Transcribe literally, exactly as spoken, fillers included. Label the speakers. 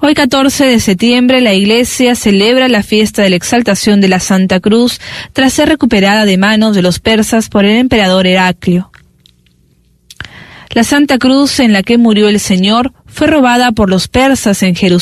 Speaker 1: Hoy, catorce de septiembre, la Iglesia celebra la fiesta de la exaltación de la Santa Cruz tras ser recuperada de manos de los persas por el emperador Heraclio. La Santa Cruz en la que murió el Señor fue robada por los persas en Jerusalén